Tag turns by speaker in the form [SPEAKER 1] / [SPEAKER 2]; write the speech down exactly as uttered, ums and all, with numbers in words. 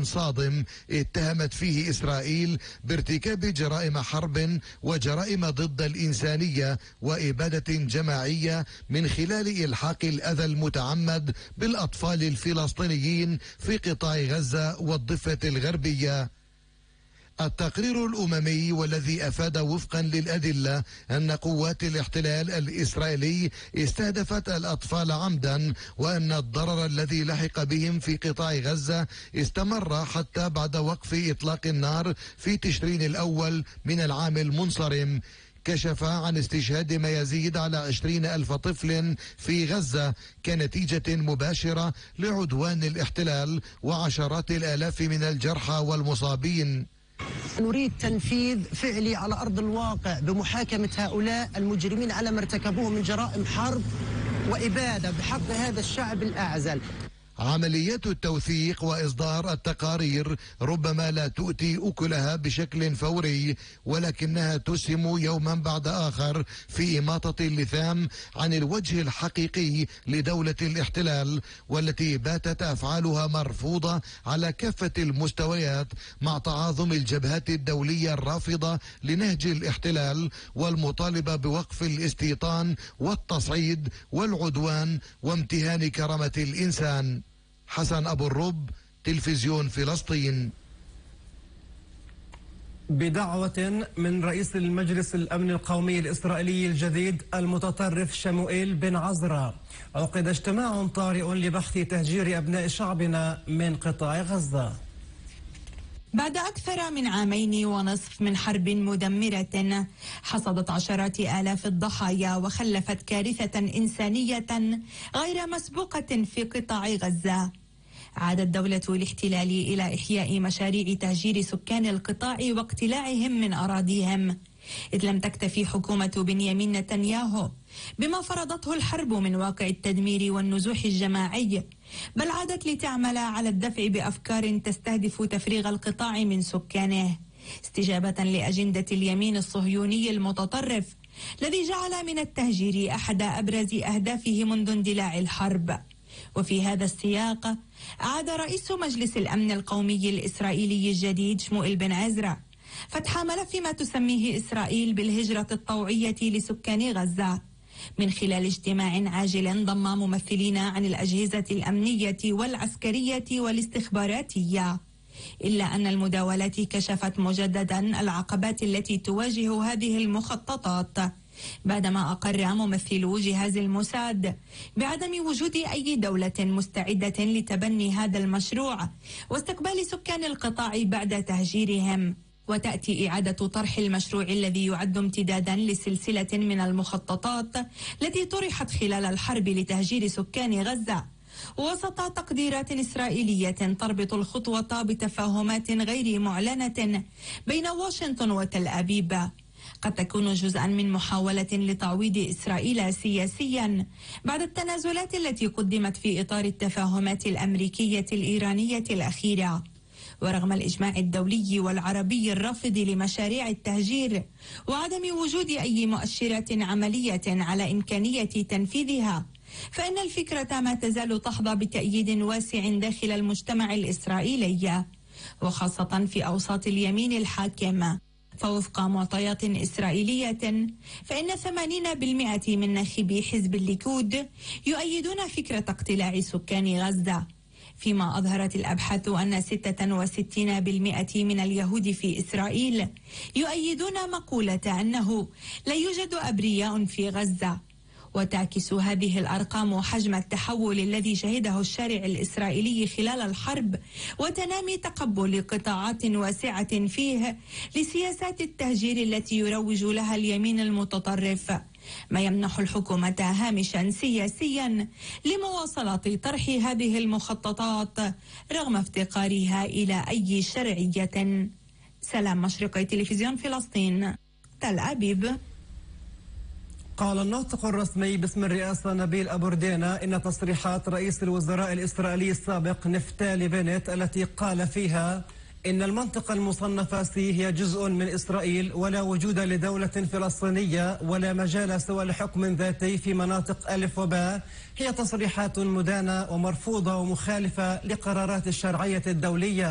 [SPEAKER 1] صادم اتهمت فيه إسرائيل بارتكاب جرائم حرب وجرائم ضد الإنسانية وإبادة جماعية من خلال إلحاق الأذى المتعمد بالأطفال الفلسطينيين في قطاع غزة والضفة الغربية. التقرير الأممي والذي أفاد وفقا للأدلة أن قوات الاحتلال الإسرائيلي استهدفت الأطفال عمدا، وأن الضرر الذي لحق بهم في قطاع غزة استمر حتى بعد وقف إطلاق النار في تشرين الأول من العام المنصرم، كشف عن استشهاد ما يزيد على عشرين ألف طفل في غزة كنتيجة مباشرة لعدوان الاحتلال، وعشرات الآلاف من الجرحى والمصابين.
[SPEAKER 2] نريد تنفيذ فعلي على أرض الواقع بمحاكمة هؤلاء المجرمين على ما ارتكبوه من جرائم حرب وإبادة بحق هذا الشعب الأعزل.
[SPEAKER 1] عمليات التوثيق وإصدار التقارير ربما لا تؤتي أكلها بشكل فوري، ولكنها تسهم يوما بعد آخر في إماطة اللثام عن الوجه الحقيقي لدولة الاحتلال، والتي باتت أفعالها مرفوضة على كافة المستويات مع تعاظم الجبهات الدولية الرافضة لنهج الاحتلال والمطالبة بوقف الاستيطان والتصعيد والعدوان وامتهان كرامة الإنسان. حسن أبو الرب، تلفزيون فلسطين.
[SPEAKER 3] بدعوة من رئيس المجلس الأمن القومي الإسرائيلي الجديد المتطرف شموئيل بن عزرا، عقد اجتماع طارئ لبحث تهجير أبناء شعبنا من قطاع غزة.
[SPEAKER 4] بعد أكثر من عامين ونصف من حرب مدمرة حصدت عشرات آلاف الضحايا وخلفت كارثة إنسانية غير مسبوقة في قطاع غزة، عادت دولة الاحتلال إلى إحياء مشاريع تهجير سكان القطاع واقتلاعهم من أراضيهم، إذ لم تكتفي حكومة بنيامين نتنياهو بما فرضته الحرب من واقع التدمير والنزوح الجماعي، بل عادت لتعمل على الدفع بأفكار تستهدف تفريغ القطاع من سكانه، استجابة لأجندة اليمين الصهيوني المتطرف الذي جعل من التهجير أحد أبرز أهدافه منذ اندلاع الحرب. وفي هذا السياق أعاد رئيس مجلس الأمن القومي الإسرائيلي الجديد شموئيل بن عزرا فتح ملف ما تسميه إسرائيل بالهجرة الطوعية لسكان غزة من خلال اجتماع عاجل ضم ممثلين عن الأجهزة الأمنية والعسكرية والاستخباراتية، إلا أن المداولات كشفت مجددا العقبات التي تواجه هذه المخططات، بعدما أقر ممثلو جهاز الموساد بعدم وجود أي دولة مستعدة لتبني هذا المشروع واستقبال سكان القطاع بعد تهجيرهم. وتأتي إعادة طرح المشروع الذي يعد امتدادا لسلسلة من المخططات التي طرحت خلال الحرب لتهجير سكان غزة، وسط تقديرات إسرائيلية تربط الخطوة بتفاهمات غير معلنة بين واشنطن وتل أبيب، قد تكون جزءا من محاولة لتعويض إسرائيل سياسيا بعد التنازلات التي قدمت في إطار التفاهمات الأمريكية الإيرانية الأخيرة. ورغم الإجماع الدولي والعربي الرافض لمشاريع التهجير وعدم وجود أي مؤشرات عملية على إمكانية تنفيذها، فإن الفكرة ما تزال تحظى بتأييد واسع داخل المجتمع الإسرائيلي وخاصة في أوساط اليمين الحاكم. فوفق معطيات إسرائيلية فإن ثمانين بالمئة من ناخبي حزب الليكود يؤيدون فكرة اقتلاع سكان غزة، فيما أظهرت الأبحاث أن ستة وستين بالمئة من اليهود في إسرائيل يؤيدون مقولة أنه لا يوجد أبرياء في غزة. وتعكس هذه الأرقام حجم التحول الذي شهده الشارع الإسرائيلي خلال الحرب وتنامي تقبل قطاعات واسعة فيه لسياسات التهجير التي يروج لها اليمين المتطرف، ما يمنح الحكومة هامشا سياسيا لمواصلة طرح هذه المخططات رغم افتقارها إلى أي شرعية. سلام مشرقي، تلفزيون فلسطين، تل أبيب.
[SPEAKER 3] قال الناطق الرسمي باسم الرئاسة نبيل أبوردينة إن تصريحات رئيس الوزراء الإسرائيلي السابق نفتالي بنت التي قال فيها إن المنطقة المصنفة سي هي جزء من إسرائيل ولا وجود لدولة فلسطينية ولا مجال سوى لحكم ذاتي في مناطق ألف وباء هي تصريحات مدانة ومرفوضة ومخالفة لقرارات الشرعية الدولية.